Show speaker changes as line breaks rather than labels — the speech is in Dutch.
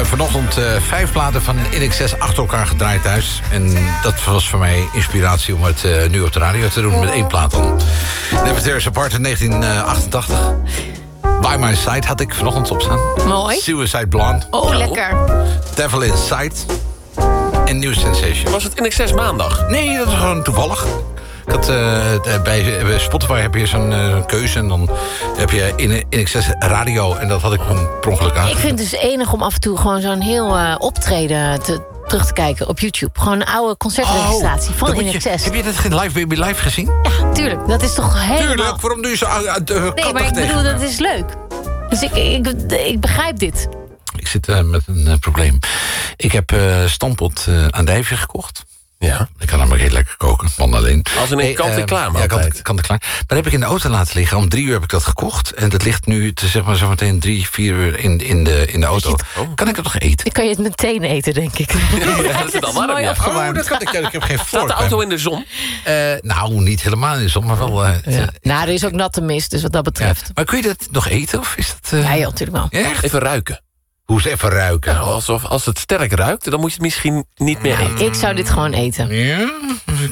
vanochtend 5 platen van INXS achter elkaar gedraaid thuis. En dat was voor mij inspiratie om het nu op de radio te doen met 1 plaat dan. Never Tears Apart in 1988. By My Side had ik vanochtend op staan.
Mooi.
Suicide Blonde.
Oh, lekker.
Devil Inside. En New Sensation.
Was het INXS maandag?
Nee, dat was gewoon toevallig. Ik had, bij Spotify heb je zo'n keuze en dan heb je INXS radio. En dat had ik gewoon per ongeluk aan.
Ik vind het dus enig om af en toe gewoon zo'n heel optreden terug te kijken op YouTube. Gewoon een oude concertregistratie van INXS.
Heb je dat geen Live Baby Live gezien?
Ja, tuurlijk. Dat is toch helemaal...
Tuurlijk, waarom doe je zo
Nee, maar ik bedoel, dat is leuk. Dus ik begrijp dit.
Ik zit met een probleem. Ik heb stampot andijvie gekocht.
Ja.
Ik kan namelijk heel lekker koken, man alleen.
Als een kant-en-klaar,
ja, kant-en-klaar. Maar dat heb ik in de auto laten liggen. Om 3 uur heb ik dat gekocht. En dat ligt nu, zeg maar, zo meteen 3, 4 uur in de auto. Kan ik het nog eten?
Dan kan je het meteen eten, denk ik.
Ja, dat is al warm,
mooi
ja.
afgewarmd.
Dat kan ik. Ik heb geen vork.
Staat de auto in de zon?
Nou, niet helemaal in de zon, maar wel...
Nou, er is ook natte mist, dus wat dat betreft.
Ja. Maar kun je dat nog eten? Of is dat,
Ja, natuurlijk wel.
Ja, echt?
Even ruiken.
Hoe is even ruiken?
Nou, als het sterk ruikt, dan moet je het misschien niet meer eten.
Ik zou dit gewoon eten.
Ja?